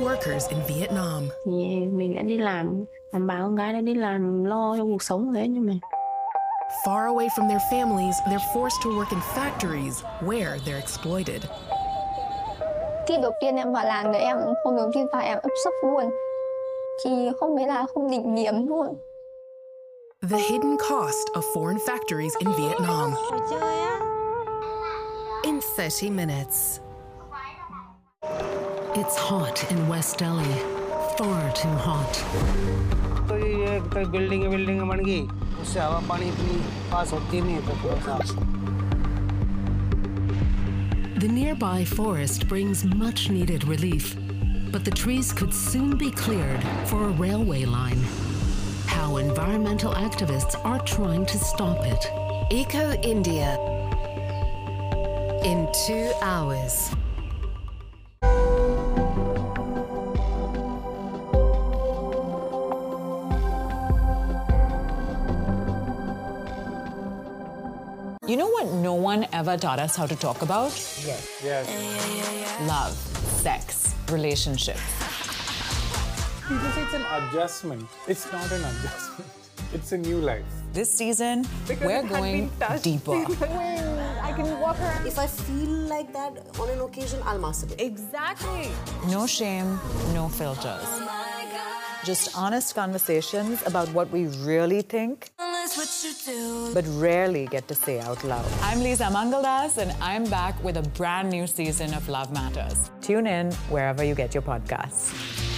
workers in Vietnam. Thì mình đã đi làm bà con gái đã đi làm lo cho cuộc sống đấy nhưng mà Far away from their families, they're forced to work in factories where they're exploited. Khi đầu tiên em vào làm đấy, hôm đầu tiên vào em ấp sấp luôn. Thì hôm đấy là hôm đỉnh điểm luôn. The hidden cost of foreign factories in Vietnam. In 30 minutes. It's hot in West Delhi, far too hot. कोई building बन गई, उससे हवा पानी इतनी पास होती नहीं है तो थोड़ा सा. The nearby forest brings much-needed relief, but the trees could soon be cleared for a railway line. How environmental activists are trying to stop it. Eco India. In 2 hours. You know what no one ever taught us how to talk about? Yes. Love, sex, relationships. People say it's an adjustment. It's not an adjustment. It's a new life. This season, we're going deeper. I can walk around. If I feel like that on an occasion, I'll masturbate. Exactly. No shame, no filters. Just honest conversations about what we really think, but rarely get to say out loud. I'm Lisa Mangaldas, and I'm back with a brand new season of Love Matters. Tune in wherever you get your podcasts.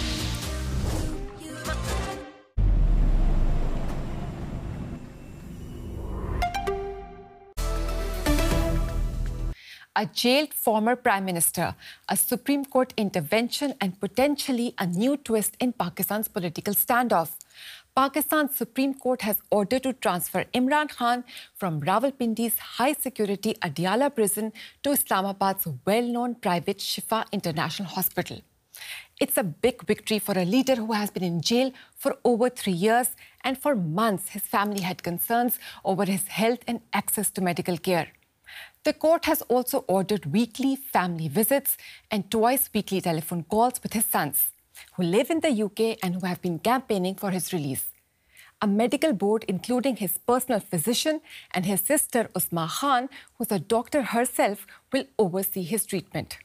A jailed former Prime Minister, a Supreme Court intervention, and potentially a new twist in Pakistan's political standoff. Pakistan's Supreme Court has ordered to transfer Imran Khan from Rawalpindi's high-security Adiala prison to Islamabad's well-known private Shifa International Hospital. It's a big victory for a leader who has been in jail for over 3 years, and for months his family had concerns over his health and access to medical care. The court has also ordered weekly family visits and twice-weekly telephone calls with his sons, who live in the UK and who have been campaigning for his release. A medical board, including his personal physician and his sister Usma Khan, who's a doctor herself, will oversee his treatment.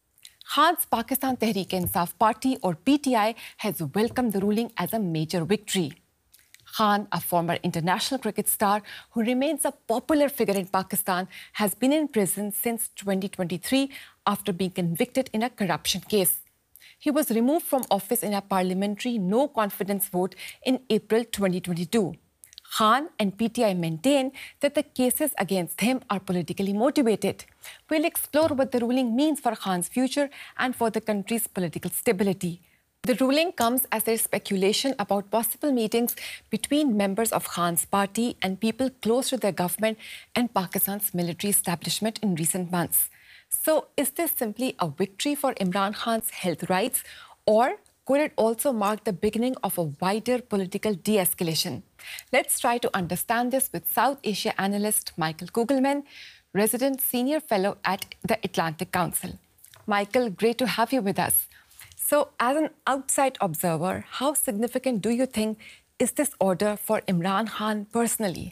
Khan's Pakistan Tehreek-e-Insaf Party, or PTI, has welcomed the ruling as a major victory. Khan, a former international cricket star who remains a popular figure in Pakistan, has been in prison since 2023 after being convicted in a corruption case. He was removed from office in a parliamentary no-confidence vote in April 2022. Khan and PTI maintain that the cases against him are politically motivated. We'll explore what the ruling means for Khan's future and for the country's political stability. The ruling comes as there is speculation about possible meetings between members of Khan's party and people close to the government and Pakistan's military establishment in recent months. So, is this simply a victory for Imran Khan's health rights, or could it also mark the beginning of a wider political de-escalation? Let's try to understand this with South Asia analyst Michael Kugelman, resident senior fellow at the Atlantic Council. Michael, great to have you with us. So, as an outside observer, how significant do you think is this order for Imran Khan personally?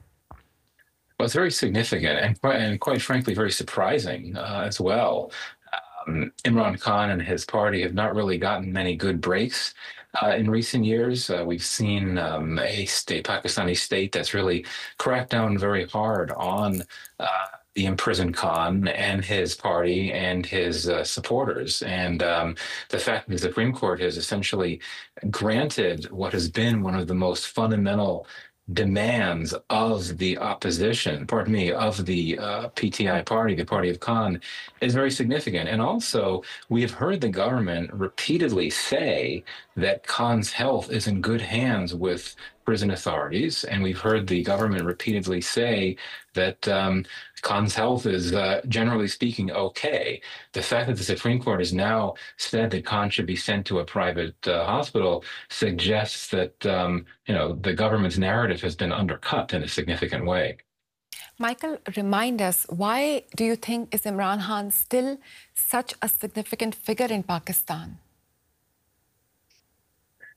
Well, it's very significant and quite frankly, very surprising as well. Imran Khan and his party have not really gotten many good breaks in recent years. We've seen a Pakistani state that's really cracked down very hard on the imprisoned Khan and his party and his supporters. And the fact that the Supreme Court has essentially granted what has been one of the most fundamental demands of the opposition, of the PTI party, the party of Khan, is very significant. And also, we have heard the government repeatedly say that Khan's health is in good hands with prison authorities. And we've heard the government repeatedly say that Khan's health is, generally speaking, okay. The fact that the Supreme Court has now said that Khan should be sent to a private hospital suggests that, the government's narrative has been undercut in a significant way. Michael, remind us, why do you think is Imran Khan still such a significant figure in Pakistan?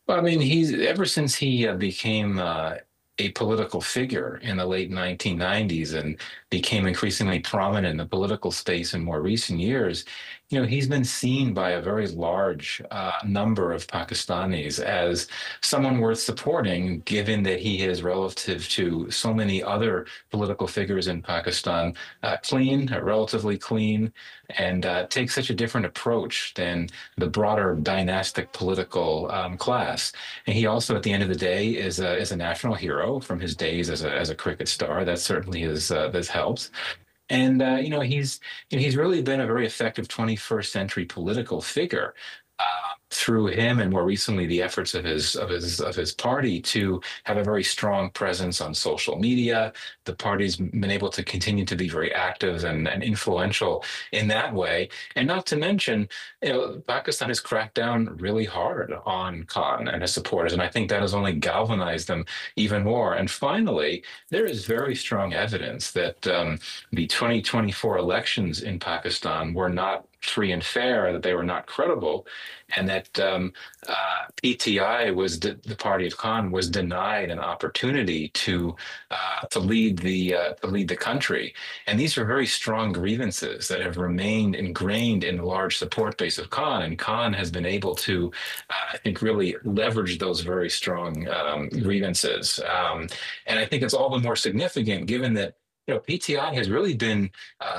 Well, I mean, he's ever since he became a political figure in the late 1990s and became increasingly prominent in the political space in more recent years, he's been seen by a very large number of Pakistanis as someone worth supporting, given that he is, relative to so many other political figures in Pakistan, relatively clean, and takes such a different approach than the broader dynastic political class. And he also, at the end of the day, is a national hero from his days as a cricket star. That certainly has helped. And he's really been a very effective 21st century political figure. Through him, and more recently the efforts of his party to have a very strong presence on social media. The party's been able to continue to be very active and influential in that way. And not to mention, Pakistan has cracked down really hard on Khan and his supporters, and I think that has only galvanized them even more. And finally, there is very strong evidence that the 2024 elections in Pakistan were not free and fair, that they were not credible, and that PTI was the party of Khan was denied an opportunity to lead the country. And these are very strong grievances that have remained ingrained in the large support base of Khan. And Khan has been able to, I think, really leverage those very strong grievances. And I think it's all the more significant given that PTI has really been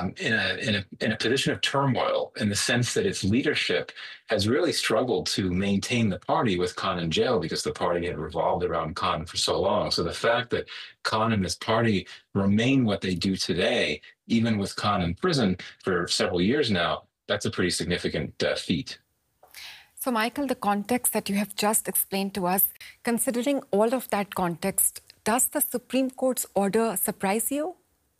in a position of turmoil in the sense that its leadership has really struggled to maintain the party with Khan in jail because the party had revolved around Khan for so long. So the fact that Khan and his party remain what they do today, even with Khan in prison for several years now, that's a pretty significant feat. So, Michael, the context that you have just explained to us, considering all of that context, does the Supreme Court's order surprise you?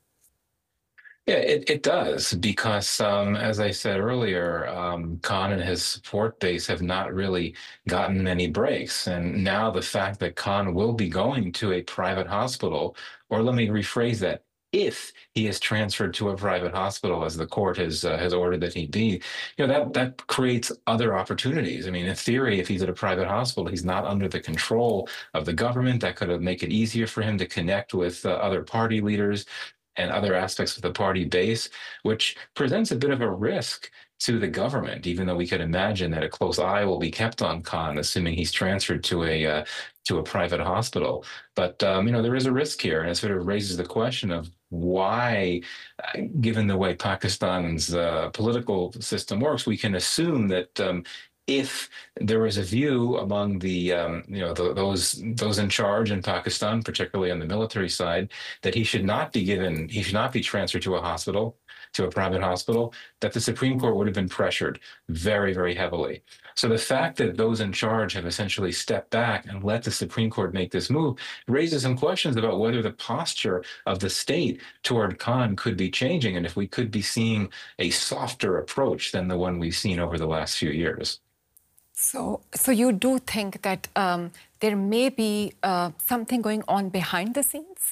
Yeah, it does, because as I said earlier, Khan and his support base have not really gotten many breaks. And now the fact that Khan will be going to a private hospital, or let me rephrase that, if he is transferred to a private hospital, as the court has ordered that he be, that creates other opportunities. I mean, in theory, if he's at a private hospital, he's not under the control of the government. That could make it easier for him to connect with other party leaders and other aspects of the party base, which presents a bit of a risk to the government, even though we could imagine that a close eye will be kept on Khan, assuming he's transferred to a private hospital. But, there is a risk here, and it sort of raises the question of why, given the way Pakistan's political system works, we can assume that if there was a view among the those in charge in Pakistan, particularly on the military side, that he should not be transferred to a private hospital, that the Supreme Court would have been pressured very, very heavily. So the fact that those in charge have essentially stepped back and let the Supreme Court make this move raises some questions about whether the posture of the state toward Khan could be changing, and if we could be seeing a softer approach than the one we've seen over the last few years. So you do think that there may be something going on behind the scenes?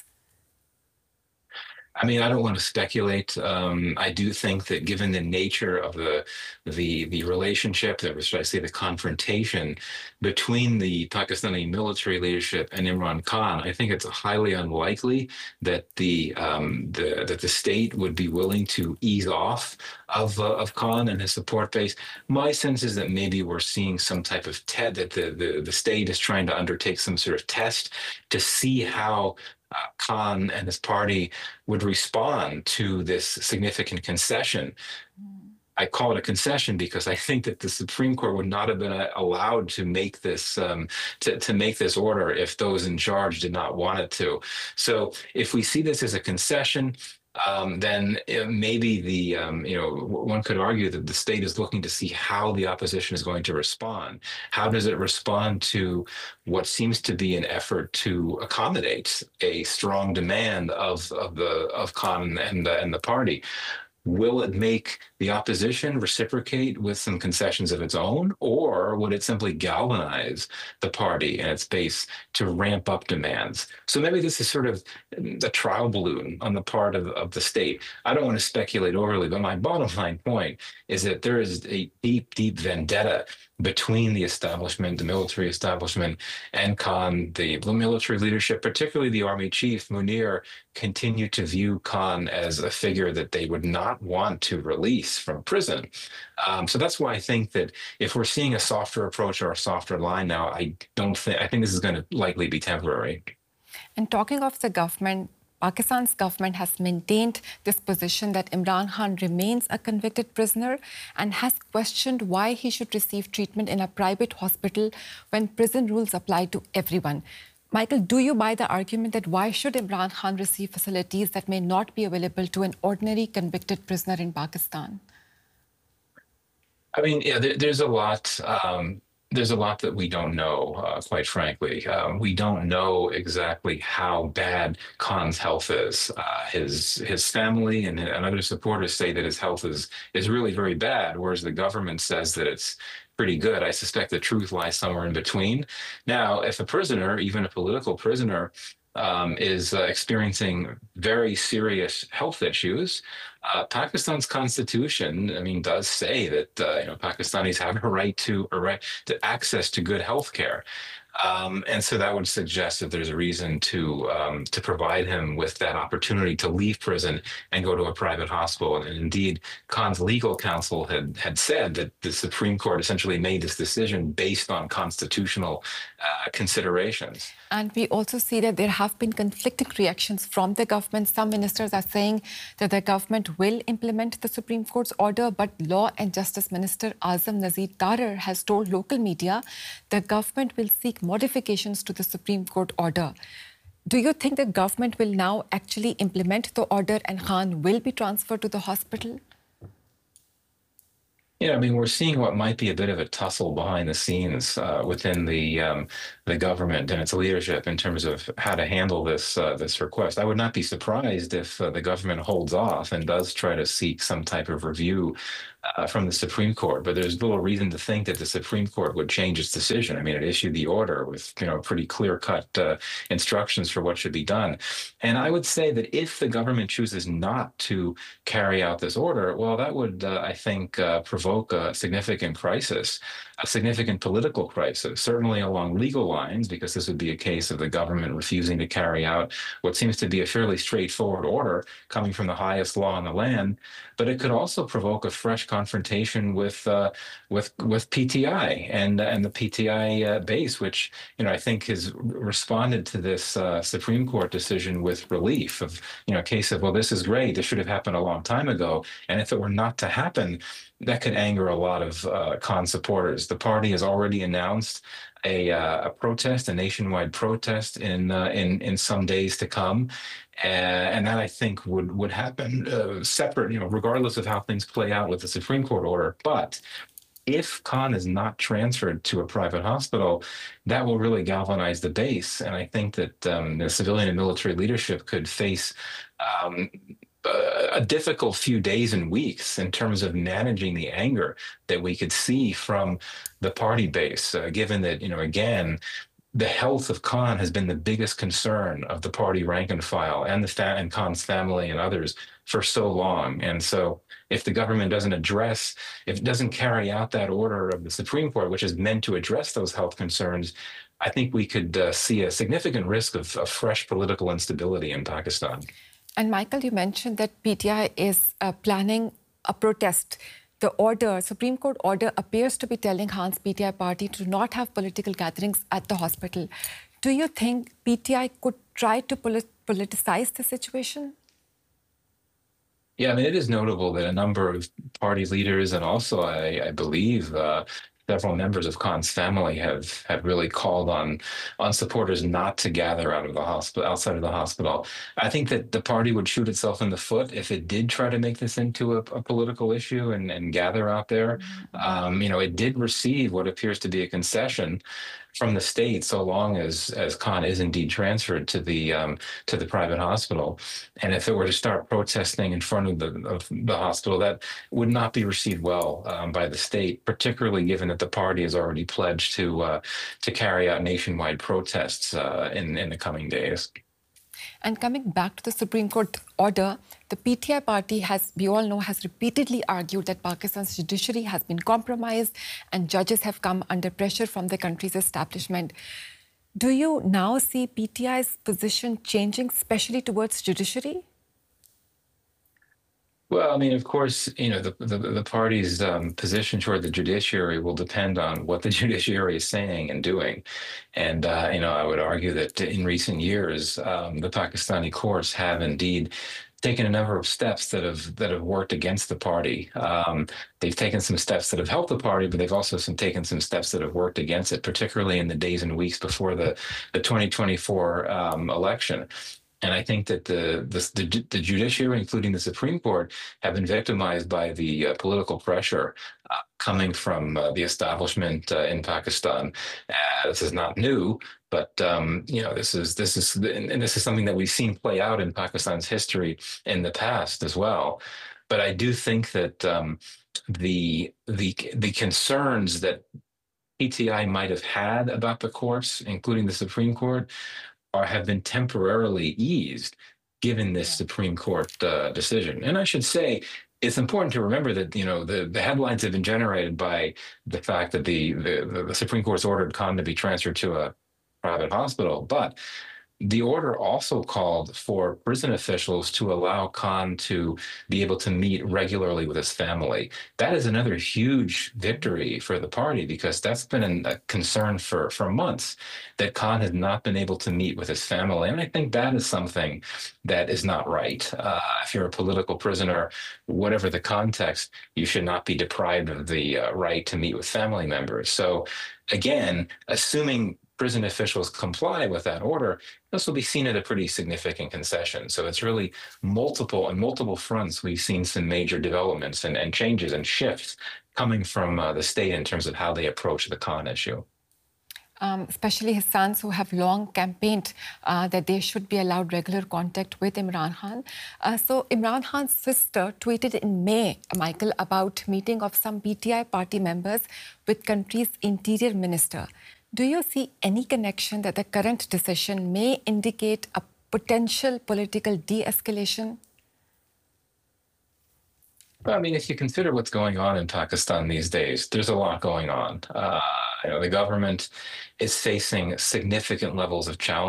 I mean, I don't want to speculate. I do think that given the nature of the relationship, should I say the confrontation between the Pakistani military leadership and Imran Khan, I think it's highly unlikely that the state would be willing to ease off of Khan and his support base. My sense is that maybe we're seeing some type of that the state is trying to undertake some sort of test to see how Khan and his party would respond to this significant concession. I call it a concession because I think that the Supreme Court would not have been allowed to make this to make this order if those in charge did not want it to. So if we see this as a concession, then maybe one could argue that the state is looking to see how the opposition is going to respond. How does it respond to what seems to be an effort to accommodate a strong demand of Khan and the party? Will it make the opposition reciprocate with some concessions of its own, or would it simply galvanize the party and its base to ramp up demands? So maybe this is sort of a trial balloon on the part of the state. I don't want to speculate overly, but my bottom line point is that there is a deep, deep vendetta between the establishment, the military establishment, and Khan. The military leadership, particularly the army chief, Munir, continue to view Khan as a figure that they would not want to release from prison. So that's why I think that if we're seeing a softer approach or a softer line now, I think this is going to likely be temporary. And talking of the government, Pakistan's government has maintained this position that Imran Khan remains a convicted prisoner and has questioned why he should receive treatment in a private hospital when prison rules apply to everyone. Michael, do you buy the argument that why should Imran Khan receive facilities that may not be available to an ordinary convicted prisoner in Pakistan? I mean, yeah, there's a lot. There's a lot that we don't know, quite frankly. We don't know exactly how bad Khan's health is. His family and other supporters say that his health is really very bad, whereas the government says that it's pretty good. I suspect the truth lies somewhere in between. Now, if a prisoner, even a political prisoner, is experiencing very serious health issues, Pakistan's constitution, I mean, does say that Pakistanis have a right to access to good health care. And so that would suggest that there's a reason to provide him with that opportunity to leave prison and go to a private hospital. And indeed, Khan's legal counsel had said that the Supreme Court essentially made this decision based on constitutional considerations. And we also see that there have been conflicting reactions from the government. Some ministers are saying that the government will implement the Supreme Court's order, but Law and Justice Minister Azam Nazir Tarar has told local media the government will seek modifications to the Supreme Court order. Do you think the government will now actually implement the order and Khan will be transferred to the hospital? Yeah, I mean, we're seeing what might be a bit of a tussle behind the scenes within the government and its leadership in terms of how to handle this request. I would not be surprised if the government holds off and does try to seek some type of review from the Supreme Court, but there's little reason to think that the Supreme Court would change its decision. I mean, it issued the order with pretty clear-cut instructions for what should be done. And I would say that if the government chooses not to carry out this order, well, that would, I think, provoke a significant crisis, a significant political crisis, certainly along legal lines, because this would be a case of the government refusing to carry out what seems to be a fairly straightforward order coming from the highest law in the land. But it could also provoke a fresh confrontation with PTI and the PTI base, which I think has responded to this Supreme Court decision with relief of a case of, well, this is great, this should have happened a long time ago, and if it were not to happen, that could anger a lot of Khan supporters. The party has already announced a protest, a nationwide protest in some days to come. And that, I think, would happen separate, regardless of how things play out with the Supreme Court order. But if Khan is not transferred to a private hospital, that will really galvanize the base. And I think that the civilian and military leadership could face a difficult few days and weeks in terms of managing the anger that we could see from the party base, given that, again, the health of Khan has been the biggest concern of the party rank and file and and Khan's family and others for so long. And so if the government if it doesn't carry out that order of the Supreme Court, which is meant to address those health concerns, I think we could see a significant risk of fresh political instability in Pakistan. And Michael, you mentioned that PTI is planning a protest. The Supreme Court order appears to be telling Khan's PTI party to not have political gatherings at the hospital. Do you think PTI could try to politicize the situation? Yeah, I mean, it is notable that a number of party leaders and also, I believe, several members of Khan's family have really called on supporters not to gather outside of the hospital. I think that the party would shoot itself in the foot if it did try to make this into a political issue and gather out there. It did receive what appears to be a concession from the state, so long as Khan is indeed transferred to the private hospital. And if it were to start protesting in front of the hospital, that would not be received well by the state, particularly given that the party has already pledged to carry out nationwide protests in the coming days. And coming back to the Supreme Court order, the PTI party we all know, has repeatedly argued that Pakistan's judiciary has been compromised and judges have come under pressure from the country's establishment. Do you now see PTI's position changing, especially towards judiciary? Well, I mean, of course, the party's position toward the judiciary will depend on what the judiciary is saying and doing. And, I would argue that in recent years, the Pakistani courts have indeed taken a number of steps that have worked against the party. They've taken some steps that have helped the party, but they've also taken some steps that have worked against it, particularly in the days and weeks before the 2024 election. And I think that the judiciary, including the Supreme Court, have been victimized by the political pressure coming from the establishment in Pakistan. This is not new, but this is something that we've seen play out in Pakistan's history in the past as well. But I do think that the concerns that PTI might have had about the courts, including the Supreme Court, have been temporarily eased given this Supreme Court decision. And I should say, it's important to remember that the headlines have been generated by the fact that the Supreme Court's ordered Khan to be transferred to a private hospital, but the order also called for prison officials to allow Khan to be able to meet regularly with his family. That is another huge victory for the party, because that's been a concern for months, that Khan has not been able to meet with his family. And I think that is something that is not right. If you're a political prisoner, whatever the context, you should not be deprived of the right to meet with family members. So again, assuming prison officials comply with that order, this will be seen as a pretty significant concession. So it's really on multiple fronts, we've seen some major developments and changes and shifts coming from the state in terms of how they approach the Khan issue. Especially his sons, who have long campaigned that they should be allowed regular contact with Imran Khan. So Imran Khan's sister tweeted in May, Michael, about meeting of some PTI party members with country's interior minister. Do you see any connection that the current decision may indicate a potential political de-escalation? Well, I mean, if you consider what's going on in Pakistan these days, there's a lot going on. The government is facing significant levels of challenge.